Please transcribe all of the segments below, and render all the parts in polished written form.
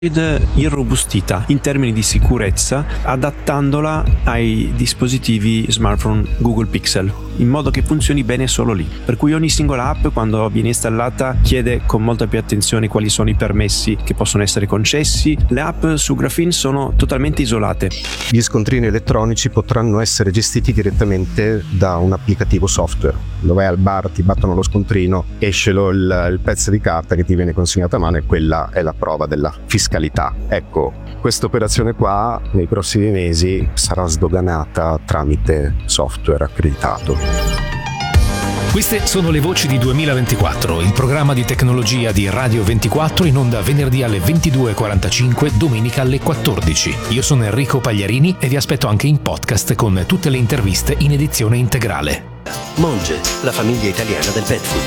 irrobustita in termini di sicurezza, adattandola ai dispositivi smartphone Google Pixel in modo che funzioni bene solo lì, per cui ogni singola app quando viene installata chiede con molta più attenzione quali sono i permessi che possono essere concessi. Le app su Graphene sono totalmente isolate. Gli scontrini elettronici potranno essere gestiti direttamente da un applicativo software. Dove al bar ti battono lo scontrino, esce il pezzo di carta che ti viene consegnato a mano e quella è la prova della fiscalità. Ecco, questa operazione qua nei prossimi mesi sarà sdoganata tramite software accreditato. Queste sono le voci di 2024, il programma di tecnologia di Radio 24 in onda venerdì alle 22:45, domenica alle 14. Io sono Enrico Pagliarini e vi aspetto anche in podcast con tutte le interviste in edizione integrale. Monge, la famiglia italiana del pet food.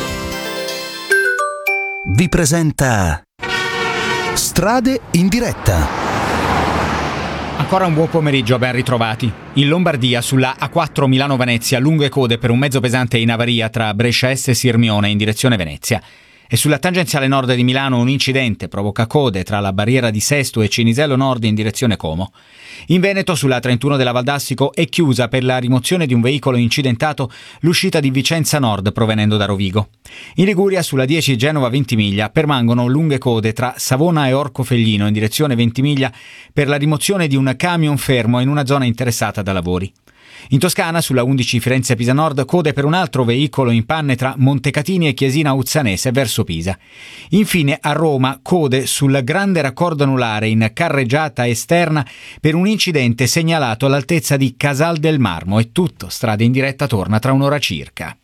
Vi presenta Strade in diretta. Ancora un buon pomeriggio, ben ritrovati. In Lombardia, sulla A4 Milano-Venezia, lunghe code per un mezzo pesante in avaria tra Brescia Est e Sirmione in direzione Venezia. E sulla tangenziale nord di Milano un incidente provoca code tra la barriera di Sesto e Cinisello Nord in direzione Como. In Veneto, sulla 31 della Valdastico, è chiusa per la rimozione di un veicolo incidentato l'uscita di Vicenza Nord provenendo da Rovigo. In Liguria, sulla 10 Genova-Ventimiglia, permangono lunghe code tra Savona e Orcofelglino in direzione Ventimiglia per la rimozione di un camion fermo in una zona interessata da lavori. In Toscana, sulla 11 Firenze-Pisa Nord, code per un altro veicolo in panne tra Montecatini e Chiesina Uzzanese verso Pisa. Infine, a Roma, code sul grande raccordo anulare in carreggiata esterna per un incidente segnalato all'altezza di Casal del Marmo. E tutto, Strade in diretta torna tra un'ora circa.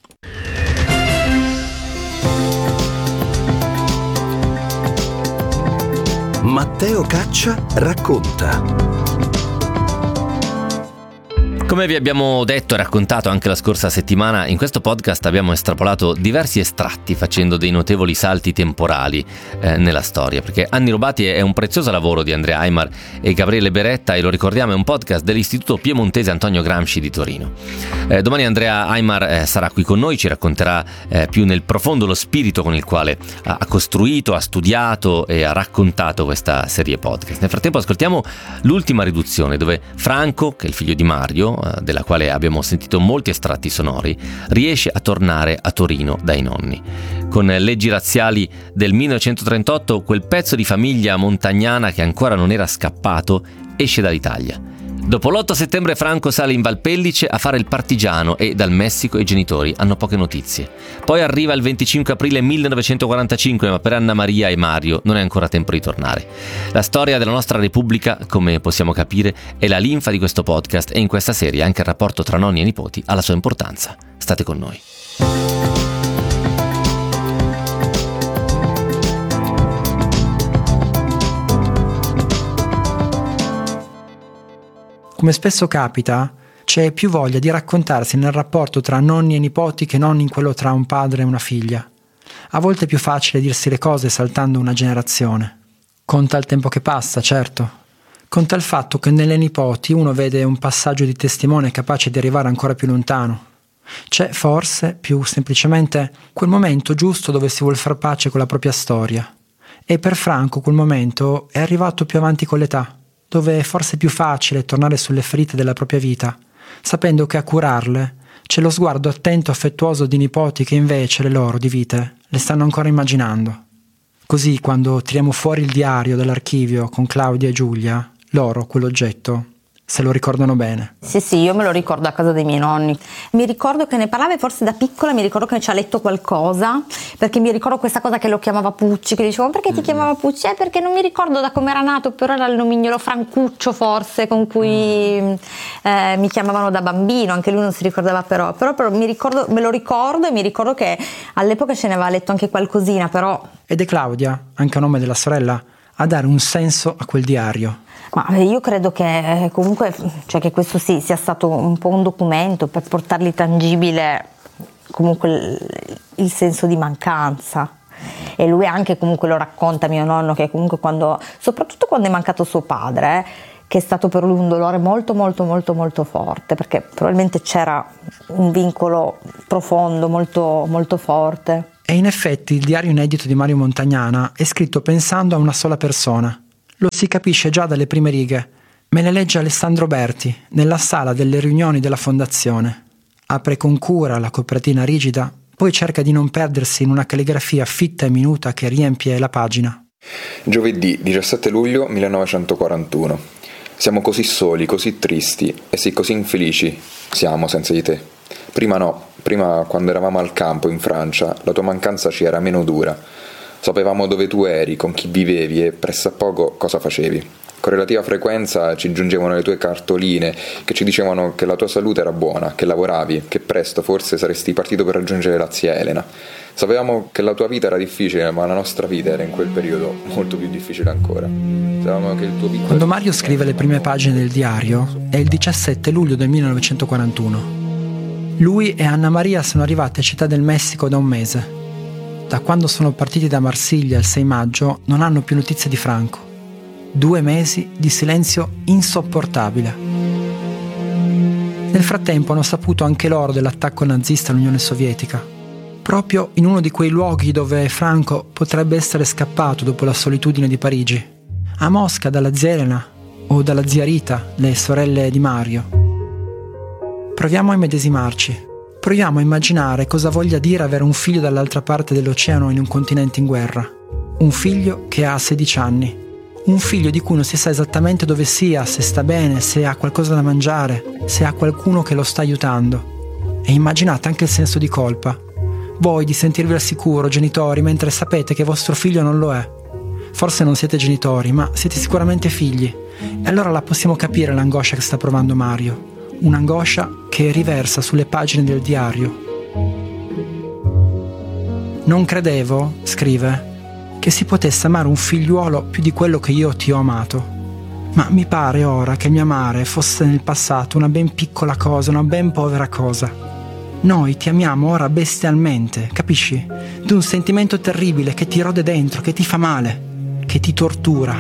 Matteo Caccia racconta. Come vi abbiamo detto e raccontato anche la scorsa settimana, in questo podcast abbiamo estrapolato diversi estratti facendo dei notevoli salti temporali nella storia, perché Anni rubati è un prezioso lavoro di Andrea Aimar e Gabriele Beretta e lo ricordiamo è un podcast dell'Istituto Piemontese Antonio Gramsci di Torino. Domani Andrea Aimar sarà qui con noi, ci racconterà più nel profondo lo spirito con il quale ha costruito, ha studiato e ha raccontato questa serie podcast. Nel frattempo ascoltiamo l'ultima riduzione dove Franco, che è il figlio di Mario, della quale abbiamo sentito molti estratti sonori, riesce a tornare a Torino dai nonni. Con leggi razziali del 1938, quel pezzo di famiglia montagnana che ancora non era scappato esce dall'Italia. Dopo l'8 settembre Franco sale in Valpellice a fare il partigiano e dal Messico i genitori hanno poche notizie. Poi arriva il 25 aprile 1945, ma per Anna Maria e Mario non è ancora tempo di tornare. La storia della nostra Repubblica, come possiamo capire, è la linfa di questo podcast e in questa serie anche il rapporto tra nonni e nipoti ha la sua importanza. State con noi. Come spesso capita, c'è più voglia di raccontarsi nel rapporto tra nonni e nipoti che non in quello tra un padre e una figlia. A volte è più facile dirsi le cose saltando una generazione. Conta il tempo che passa, certo. Conta il fatto che nelle nipoti uno vede un passaggio di testimone capace di arrivare ancora più lontano. C'è forse, più semplicemente, quel momento giusto dove si vuol far pace con la propria storia. E per Franco quel momento è arrivato più avanti con l'età, dove è forse più facile tornare sulle ferite della propria vita, sapendo che a curarle c'è lo sguardo attento e affettuoso di nipoti che invece le loro di vite le stanno ancora immaginando. Così quando tiriamo fuori il diario dall'archivio con Claudia e Giulia, loro, quell'oggetto, se lo ricordano bene. Sì, io me lo ricordo a casa dei miei nonni. Mi ricordo che ne parlava forse da piccola, mi ricordo che ci ha letto qualcosa, perché mi ricordo questa cosa che lo chiamava Pucci, che dicevo perché ti chiamava Pucci? Perché non mi ricordo da come era nato, però era il nomignolo Francuccio forse con cui mi chiamavano da bambino, anche lui non si ricordava però mi ricordo, me lo ricordo e mi ricordo che all'epoca ce ne aveva letto anche qualcosina però. Ed è Claudia, anche a nome della sorella, a dare un senso a quel diario. Ma io credo che comunque, cioè che questo sì sia stato un po' un documento per portargli tangibile comunque il senso di mancanza. E lui anche comunque lo racconta, mio nonno, che comunque soprattutto quando è mancato suo padre, che è stato per lui un dolore molto molto molto molto forte, perché probabilmente c'era un vincolo profondo molto molto forte. E in effetti il diario inedito di Mario Montagnana è scritto pensando a una sola persona, Lo si capisce già dalle prime righe. Me le legge Alessandro Berti, nella sala delle riunioni della fondazione. Apre con cura la copertina rigida, poi cerca di non perdersi in una calligrafia fitta e minuta che riempie la pagina. Giovedì 17 luglio 1941. Siamo così soli, così tristi e sì così infelici siamo senza di te. Prima no, prima quando eravamo al campo in Francia la tua mancanza ci era meno dura. Sapevamo dove tu eri, con chi vivevi e pressappoco cosa facevi. Con relativa frequenza ci giungevano le tue cartoline che ci dicevano che la tua salute era buona, che lavoravi, che presto forse saresti partito per raggiungere la zia Elena. Sapevamo che la tua vita era difficile, ma la nostra vita era in quel periodo molto più difficile ancora. Sapevamo che il tuo piccolo... Quando Mario scrive le prime pagine del diario è il 17 luglio del 1941. Lui e Anna Maria sono arrivati a Città del Messico da un mese. Da quando sono partiti da Marsiglia il 6 maggio non hanno più notizie di Franco. 2 mesi di silenzio insopportabile. Nel frattempo hanno saputo anche loro dell'attacco nazista all'Unione Sovietica, proprio in uno di quei luoghi dove Franco potrebbe essere scappato dopo la solitudine di Parigi, a Mosca dalla zia Elena o dalla zia Rita, le sorelle di Mario. Proviamo a immedesimarci, proviamo a immaginare cosa voglia dire avere un figlio dall'altra parte dell'oceano in un continente in guerra, un figlio che ha 16 anni. Un figlio di cui non si sa esattamente dove sia, se sta bene, se ha qualcosa da mangiare, se ha qualcuno che lo sta aiutando. E immaginate anche il senso di colpa. Voi di sentirvi al sicuro, genitori, mentre sapete che vostro figlio non lo è. Forse non siete genitori, ma siete sicuramente figli. E allora la possiamo capire l'angoscia che sta provando Mario. Un'angoscia che riversa sulle pagine del diario. Non credevo, scrive, che si potesse amare un figliuolo più di quello che io ti ho amato. Ma mi pare ora che il mio amare fosse nel passato una ben piccola cosa, una ben povera cosa. Noi ti amiamo ora bestialmente, capisci? D'un sentimento terribile che ti rode dentro, che ti fa male, che ti tortura.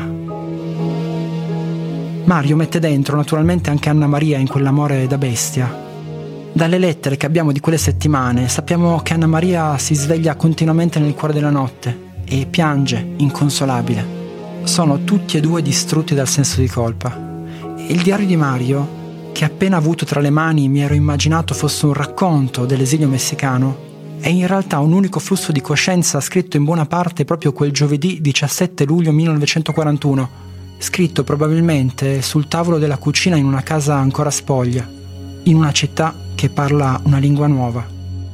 Mario mette dentro naturalmente anche Anna Maria in quell'amore da bestia. Dalle lettere che abbiamo di quelle settimane sappiamo che Anna Maria si sveglia continuamente nel cuore della notte e piange, inconsolabile. Sono tutti e due distrutti dal senso di colpa. E il diario di Mario, che appena avuto tra le mani mi ero immaginato fosse un racconto dell'esilio messicano, è in realtà un unico flusso di coscienza scritto in buona parte proprio quel giovedì 17 luglio 1941, scritto probabilmente sul tavolo della cucina in una casa ancora spoglia, in una città che parla una lingua nuova.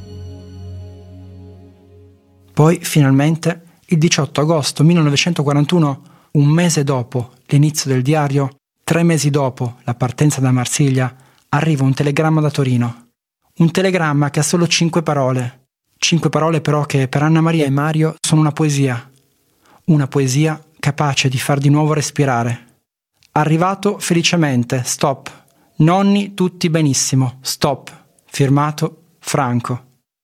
Poi, finalmente, il 18 agosto 1941, un mese dopo l'inizio del diario, 3 mesi dopo la partenza da Marsiglia, arriva un telegramma da Torino. Un telegramma che ha solo 5 parole. 5 parole però che per Anna Maria e Mario sono una poesia. Una poesia capace di far di nuovo respirare. Arrivato felicemente, stop. Nonni tutti benissimo, stop. Firmato Franco.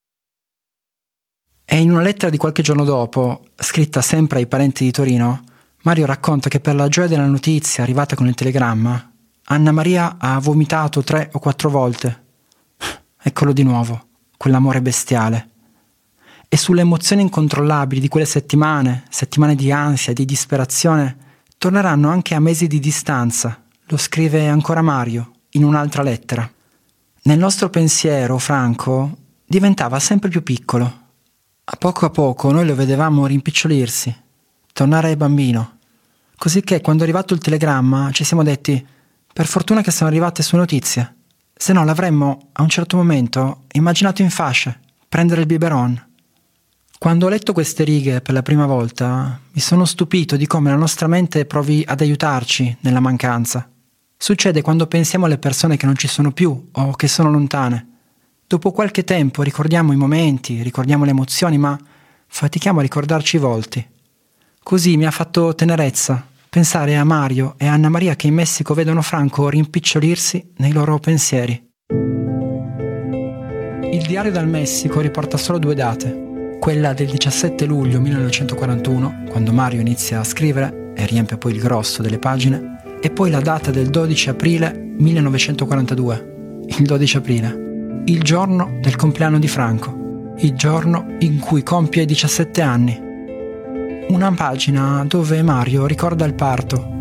E in una lettera di qualche giorno dopo, scritta sempre ai parenti di Torino, Mario racconta che per la gioia della notizia arrivata con il telegramma, Anna Maria ha vomitato 3 o 4 volte. Eccolo di nuovo, quell'amore bestiale. E sulle emozioni incontrollabili di quelle settimane di ansia, di disperazione, torneranno anche a mesi di distanza. Lo scrive ancora Mario, in un'altra lettera. Nel nostro pensiero, Franco diventava sempre più piccolo. A poco noi lo vedevamo rimpicciolirsi, tornare bambino. Così che quando è arrivato il telegramma ci siamo detti: per fortuna che sono arrivate sue notizie, se no l'avremmo a un certo momento immaginato in fasce, prendere il biberon. Quando ho letto queste righe per la prima volta mi sono stupito di come la nostra mente provi ad aiutarci nella mancanza. Succede quando pensiamo alle persone che non ci sono più o che sono lontane. Dopo qualche tempo ricordiamo i momenti, ricordiamo le emozioni, ma fatichiamo a ricordarci i volti. Così mi ha fatto tenerezza pensare a Mario e a Anna Maria che in Messico vedono Franco rimpicciolirsi nei loro pensieri. Il diario dal Messico riporta solo 2 date, quella del 17 luglio 1941, quando Mario inizia a scrivere e riempie poi il grosso delle pagine, e poi la data del 12 aprile 1942, il 12 aprile. Il giorno del compleanno di Franco, il giorno in cui compie 17 anni. Una pagina dove Mario ricorda il parto,